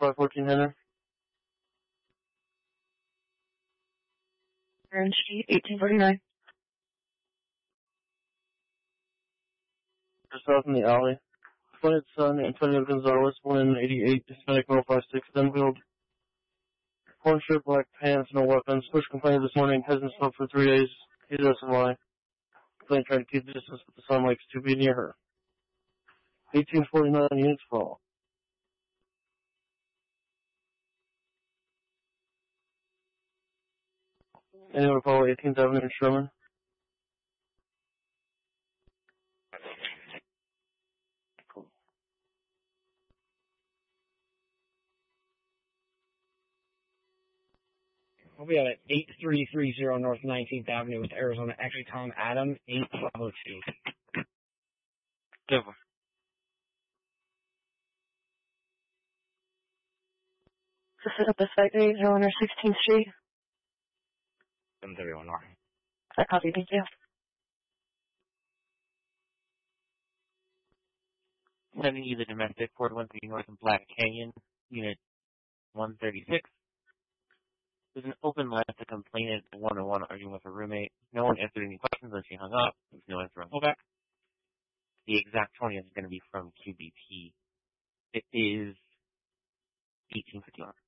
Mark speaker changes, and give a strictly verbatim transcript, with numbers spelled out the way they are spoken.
Speaker 1: five fourteen Henry.
Speaker 2: Orange Street, eighteen forty-nine.
Speaker 1: Just south in the alley. Appointed son, Antonio Gonzalez, born in eighty-eight, Hispanic male, five six, Denfield. Horn shirt, black pants, no weapons. First complaint this morning, hasn't slept for three days. He doesn't lie. Complaint trying to keep distance, but the son likes to be near her. eighteen forty-nine units fall. Anyone follow eighteenth Avenue in Sherman? Cool.
Speaker 3: We'll be at eight three three zero North nineteenth Avenue with Arizona. Actually, Tom Adam, eight Bravo two.
Speaker 1: Denver.
Speaker 2: To set up a site day, zero under sixteenth Street.
Speaker 3: seven thirty-one North.
Speaker 2: I copy, thank you.
Speaker 4: Sending you the domestic, Ford one three North and Black Canyon, unit one thirty-six. There's an open line to complainant at one oh one arguing with her roommate. No one answered any questions when she hung up. There's no answer on callback. The exact twenty is going to be from Q B P. It is eighteen fifty-one.